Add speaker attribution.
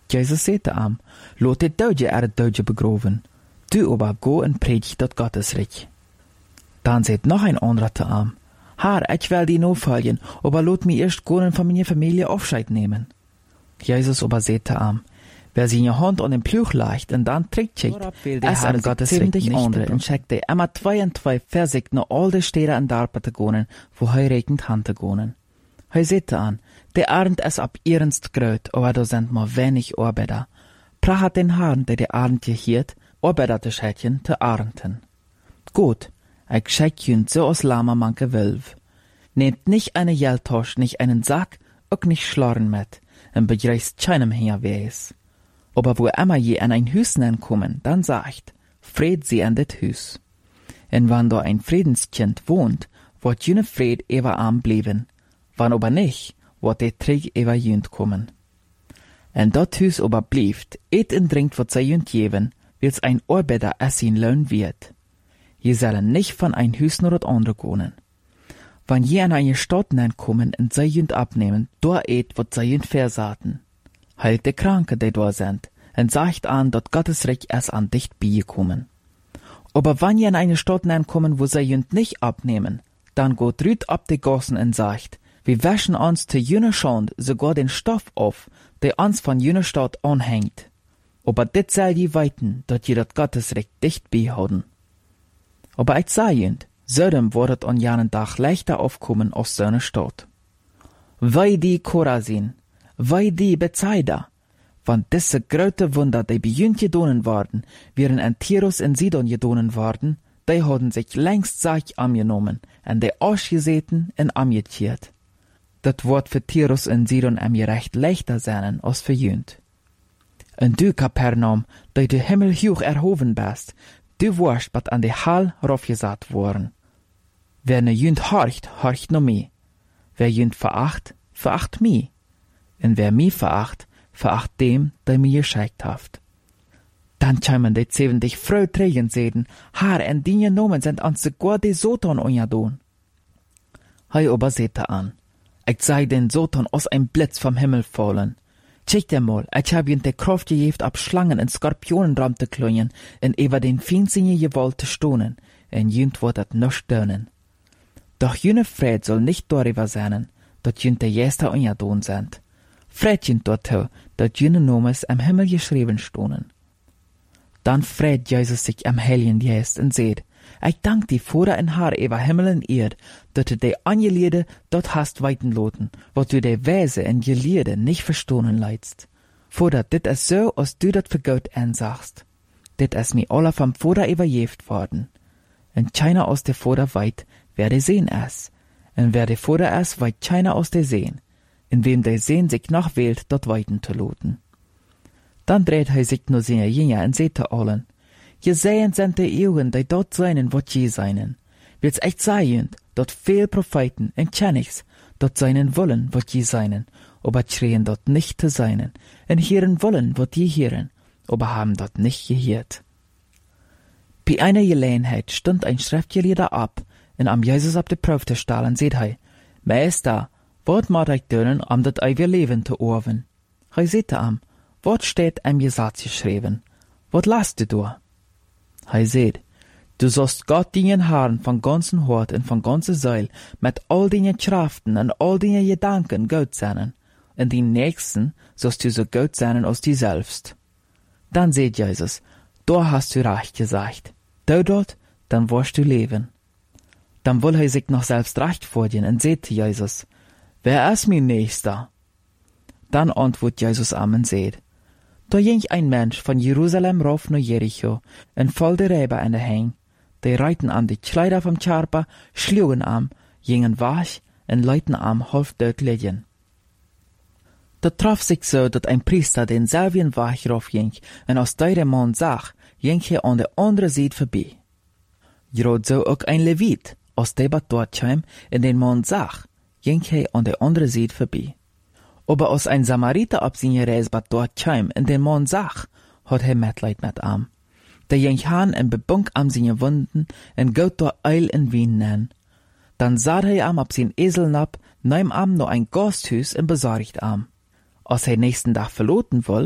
Speaker 1: Jesus sagte am, lot de Deutsche Deutsche begroven. Du aber go en predigt dat Gottesreich. Dann sagt noch ein anderer zu am, Herr, ich will die no folgen, aber lot mir erst gonen von meiner Familie Aufscheid nehmen. Jesus aber sagte am, wer seine Hand an den Pluch legt und dann trägt sich, es an Gottesreich nicht andere und schickt er immer 2 und 2 Versigt nach all de Städte und Dorpen zu gehen, wo er regnet Hand zu gehen. Er sagte an, der Arend ist ab ihrens gröt, aber da sind mal wenig Arbeiter. Pracht den Herrn, der die Arend gehiert, Arbeiter zu schätzen, zu arenden. Gut, ich schick jünd so aus Lama manke Wölf. Nehmt nicht eine Geldtasche, nicht einen Sack, auch nicht Schlorren mit, und begreist keinem her wees. Aber wo immer je an ein Hüs kommen, dann sagt, Fried sie an det Hüs. Und wann da ein Friedenskind wohnt, wird jene Fried ewer arm blieben. Wann aber nicht, wird der Krieg ewer jünd kommen. Und dat Hüs aber blieft, et und trinkt wat sei jünd jeven, wils ein Arbeiter es ihn lohn wird. Je sollen nicht von ein Hüs nur dat andere gehen. Wann je an eine Stadt kommen und sei jünd abnehmen, da et wat sei jünd versaten. Heilt de Kranke, die da sind, und sagt an, dat Gottesreich es an dicht beikommen. Aber wann je an eine Stadt kommen, wo sei jünd nicht abnehmen, dann geht rüt ab de Gossen und sagt, wir wäschen uns zu jüner Schand sogar den Stoff auf, der uns von jüner Stadt anhängt. Aber dit soll die weiten, dat je dat Gottesrecht dicht behalten. Aber ich sag jünd, Sodom wordet an jenen Tag leichter aufkommen aus so einer Stadt. Wei die Chorazin, wei die Bethsaida, wann diese große Wunder, die bei jünd gedonen worden, wären in Tyrus und Sidon gedonen worden, die hadden sich längst Sach angenommen, und die ausgeseten und angeziert. Dat wordt für Tyrus und Sidon recht leichter sein als für jünd. Und du, Kapernaum, die du Himmel hoch erhoben bist, du wirst wat an die Hall raufgesat worden. Wer ne jünd horcht no mi. Wer jünd veracht mi. Und wer mi veracht dem, der mi gescheikt haft. Dann kämen die 70 Fröträgen sehen, Haar en die genommen sind an sogar die Soton unjadon. Hei aber sehte an. Ich sei den Soton aus ein Blitz vom Himmel fallen. Check dir mal, ich hab ihn der Kraft gejeft ab Schlangen und Skorpionenraum zu klungen, und über den Feinsinge gewollt zu stonen, und jünd wird dat noch stöhnen. Doch jüne Fred soll nicht darüber sein, dat jünd der Jester unjadon sind. Fred jünd dort, dat jüne Nomes am Himmel geschrieben stonen. Dann freut Jesus sich am Heiligen Geist und seht, ich dank die Vater in Haar über Himmel und Erd, dat du die Angeliede dort hast weiten loten, wat du die Weise und Gelierde nicht verstohnen leidst. Vater, dit is so, als du dat für Gott ansagst. Dit is mir alle vom Vater überjeft worden. Und keiner aus der Vater weit, wer de sehen es. Und wer der Vater es, weit keiner aus der sehen. In wem der Sehen sich noch wählt, dort weiten zu loten. Dann dreht sich nur seine Jünger und seht allen, je sehen sind die Augen, die dort seinen, wat je seinen. Will's echt sein, dort viel Propheten und Kennigs, dort seinen wollen, wat je seinen, aber schreien dort nicht zu seinen, und hören wollen, wat je hören, aber haben dort nicht gehört. Bei einer Gelegenheit stund ein Schriftgelehrter ab, und am Jesus ab der Prof zu stellen, seht hei, Meister, wat mag ich tun, dat ewige Leben zu orven? Hei seht am, wat steht am Gesetz geschrieben? Wat lasst du da? Hei seht, du sollst Gott deinen Herrn von ganzem Hort und von ganzer Seele mit all deinen Kraften und all deinen Gedanken gut sein, und den Nächsten sollst du so gut sein als dir selbst. Dann seht Jesus, da hast du recht gesagt. Du dort, dann wirst du leben. Dann will er sich noch selbst recht vordienen und seht Jesus, wer ist mein Nächster? Dann antwortet Jesus am und seht, da ging ein Mensch von Jerusalem rauf nach Jericho, und voll der Räber an der Häng. Die reiten an die Kleider vom Charper, schlugen am, gingen wach, und leuten am half dort liegen. Da traf sich so, dass ein Priester den selben Wach raufging, und aus der Mann sah, ging er an der anderen Seite vorbei. Gerade so auch ein Levit, aus der dort kam, und den Mann sah, ging er an der anderen Seite vorbei. Aber als ein Samariter ab seiner Reise dort kam, und den Mann sah, hat er Mitleid mit ihm. Der ging han en bebunk am seine Wunden, en gaut dort Eil en Wien nen. Dann sah er am ab sein Esel nab, nahm am noch ein Gasthus en besorgt am. Als er nächsten Tag verloten woll,